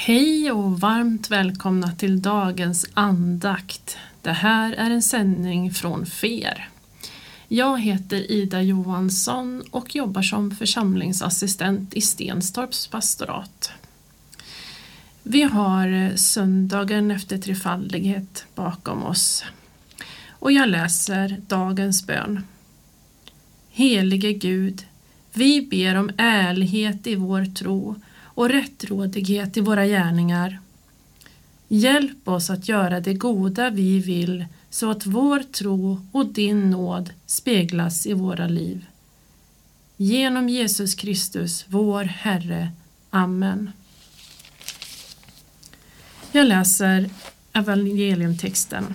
Hej och varmt välkomna till dagens andakt. Det här är en sändning från FER. Jag heter Ida Johansson och jobbar som församlingsassistent i Stenstorps pastorat. Vi har söndagen efter trefaldighet bakom oss och jag läser dagens bön. Helige Gud, vi ber om ärlighet i vår tro och rättrådighet i våra gärningar. Hjälp oss att göra det goda vi vill så att vår tro och din nåd speglas i våra liv. Genom Jesus Kristus, vår Herre. Amen. Jag läser evangeliumtexten.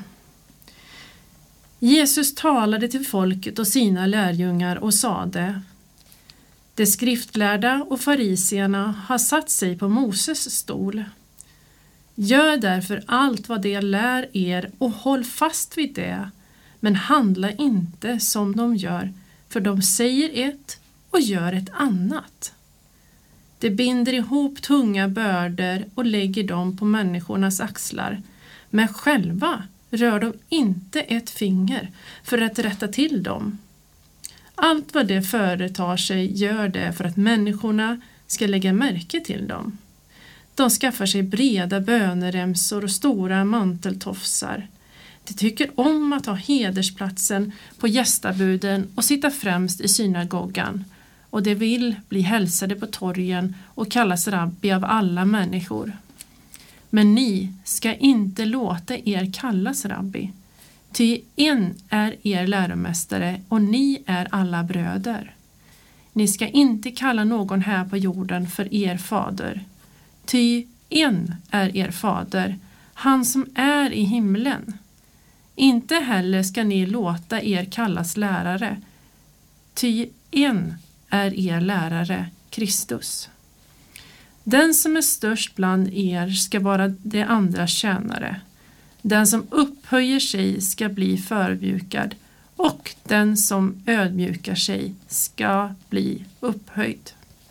Jesus talade till folket och sina lärjungar och sade: De skriftlärda och farisierna har satt sig på Moses stol. Gör därför allt vad de lär er och håll fast vid det, men handla inte som de gör, för de säger ett och gör ett annat. De binder ihop tunga bördor och lägger dem på människornas axlar, men själva rör de inte ett finger för att rätta till dem. Allt vad det företar sig gör det för att människorna ska lägga märke till dem. De skaffar sig breda böneremsor och stora manteltofsar. De tycker om att ha hedersplatsen på gästabuden och sitta främst i synagogan. Och de vill bli hälsade på torgen och kallas rabbi av alla människor. Men ni ska inte låta er kallas rabbi. Ty en är er läromästare och ni är alla bröder. Ni ska inte kalla någon här på jorden för er fader. Ty en är er fader, han som är i himlen. Inte heller ska ni låta er kallas lärare. Ty en är er lärare, Kristus. Den som är störst bland er ska vara de andras tjänare. Den som upphöjer sig ska bli förödmjukad och den som ödmjukar sig ska bli upphöjd.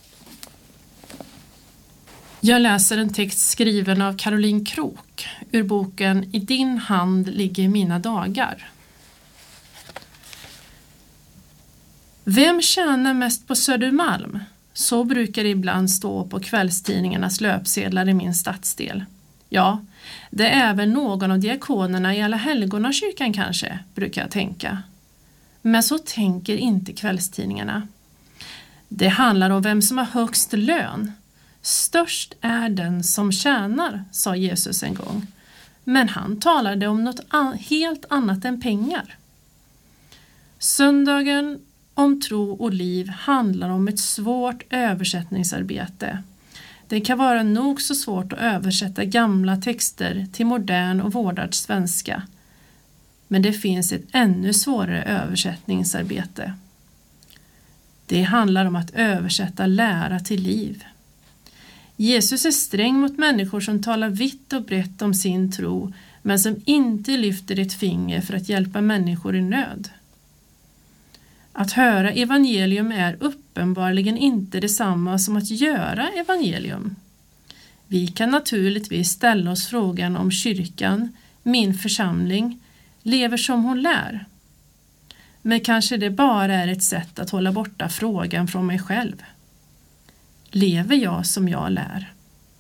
Jag läser en text skriven av Caroline Krok ur boken I din hand ligger mina dagar. Vem tjänar mest på Södermalm? Så brukar det ibland stå på kvällstidningarnas löpsedlar i min stadsdel. Ja, det är väl någon av diakonerna i Alla helgonakyrkan kanske, brukar jag tänka. Men så tänker inte kvällstidningarna. Det handlar om vem som har högst lön. Störst är den som tjänar, sa Jesus en gång. Men han talade om något helt annat än pengar. Söndagen om tro och liv handlar om ett svårt översättningsarbete. Det kan vara nog så svårt att översätta gamla texter till modern och vårdad svenska. Men det finns ett ännu svårare översättningsarbete. Det handlar om att översätta lära till liv. Jesus är sträng mot människor som talar vitt och brett om sin tro, men som inte lyfter ett finger för att hjälpa människor i nöd. Att höra evangelium är uppenbarligen inte detsamma som att göra evangelium. Vi kan naturligtvis ställa oss frågan om kyrkan, min församling, lever som hon lär. Men kanske det bara är ett sätt att hålla borta frågan från mig själv. Lever jag som jag lär?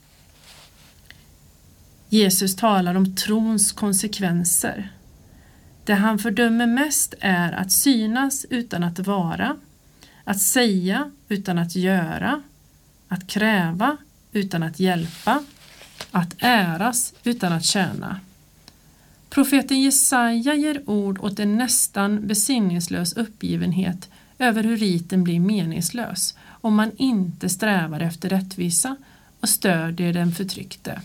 Jesus talar om trons konsekvenser. Det han fördömer mest är att synas utan att vara, att säga utan att göra, att kräva utan att hjälpa, att äras utan att tjäna. Profeten Jesaja ger ord åt en nästan besinningslös uppgivenhet över hur riten blir meningslös om man inte strävar efter rättvisa och stödjer den förtryckte.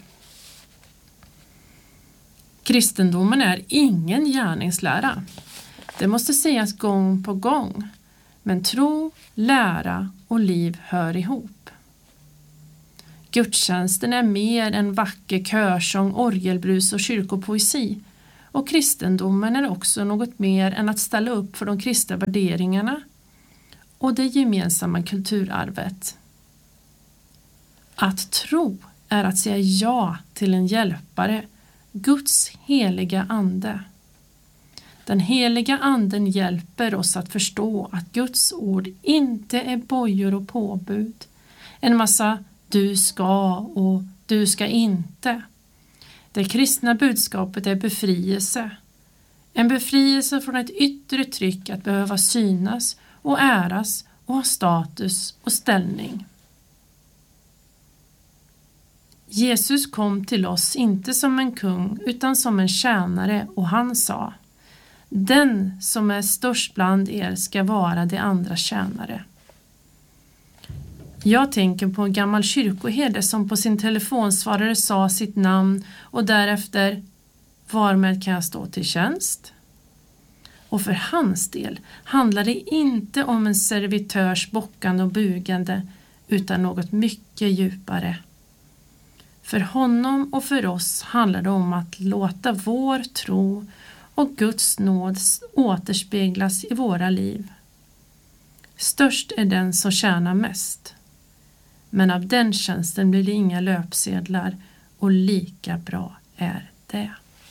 Kristendomen är ingen gärningslära. Det måste sägas gång på gång. Men tro, lära och liv hör ihop. Gudstjänsten är mer än vacker körsång, orgelbrus och kyrkopoesi. Och kristendomen är också något mer än att ställa upp för de kristna värderingarna och det gemensamma kulturarvet. Att tro är att säga ja till en hjälpare, Guds heliga ande. Den heliga anden hjälper oss att förstå att Guds ord inte är bojor och påbud. En massa du ska och du ska inte. Det kristna budskapet är befrielse. En befrielse från ett yttre tryck att behöva synas och äras och ha status och ställning. Jesus kom till oss inte som en kung utan som en tjänare, och han sa: den som är störst bland er ska vara de andra tjänare. Jag tänker på en gammal kyrkoherde som på sin telefonsvarare sa sitt namn och därefter: varmed kan jag stå till tjänst? Och för hans del handlar det inte om en servitörs bockande och bugande utan något mycket djupare. För honom och för oss handlar det om att låta vår tro och Guds nåd återspeglas i våra liv. Störst är den som tjänar mest. Men av den tjänsten blir det inga löpsedlar, och lika bra är det.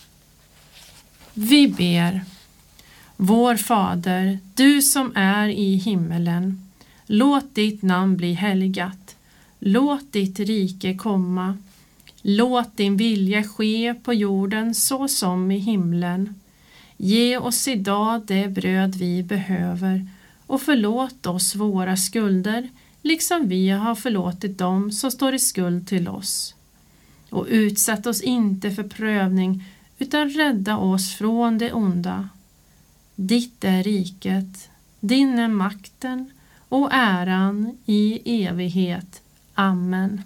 Vi ber. Vår Fader, du som är i himmelen, låt ditt namn bli helgat. Låt ditt rike komma. Låt din vilja ske på jorden så som i himlen. Ge oss idag det bröd vi behöver, och förlåt oss våra skulder, liksom vi har förlåtit dem som står i skuld till oss. Och utsätt oss inte för prövning, utan rädda oss från det onda. Ditt är riket, din är makten och äran i evighet. Amen.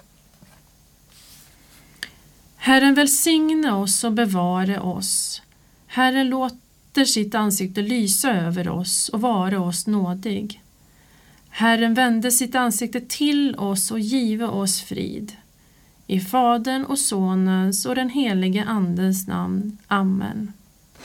Herren välsigne oss och bevare oss. Herren låter sitt ansikte lysa över oss och vara oss nådig. Herren vände sitt ansikte till oss och give oss frid. I Fadern och Sonens och den helige Andens namn. Amen.